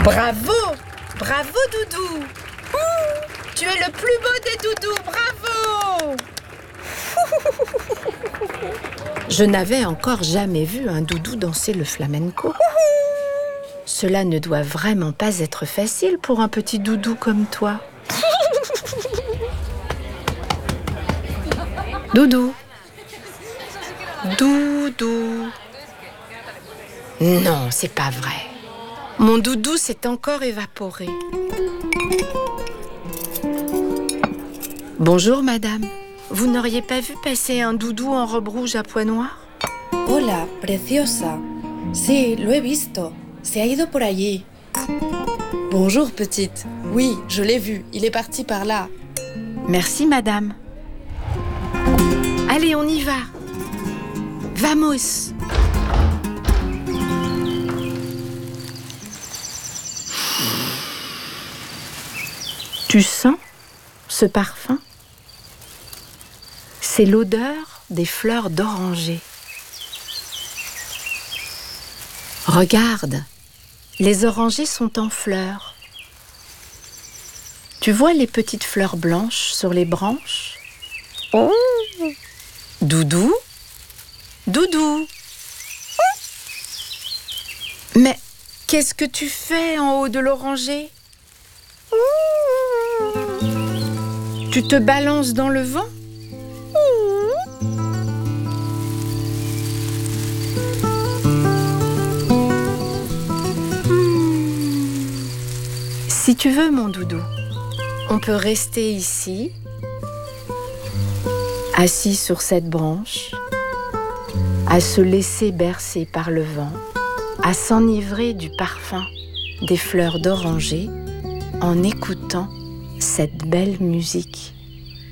Bravo! Bravo, Doudou! Tu es le plus beau des doudous, bravo! Je n'avais encore jamais vu un doudou danser le flamenco. Cela ne doit vraiment pas être facile pour un petit doudou comme toi. Doudou. Doudou. Non, c'est pas vrai. Mon doudou s'est encore évaporé. Bonjour, madame. Vous n'auriez pas vu passer un doudou en robe rouge à pois noirs? Hola, preciosa. Sí, lo he visto. Se ha ido por allí. Bonjour, petite. Oui, je l'ai vu. Il est parti par là. Merci, madame. Allez, on y va. Vamos. Tu sens ce parfum? C'est l'odeur des fleurs d'oranger. Regarde, les orangers sont en fleurs. Tu vois les petites fleurs blanches sur les branches? Oh. Doudou? Doudou? Mais qu'est-ce que tu fais en haut de l'oranger? Tu te balances dans le vent? Si tu veux, mon doudou, on peut rester ici, assis sur cette branche, à se laisser bercer par le vent, à s'enivrer du parfum des fleurs d'oranger en écoutant cette belle musique.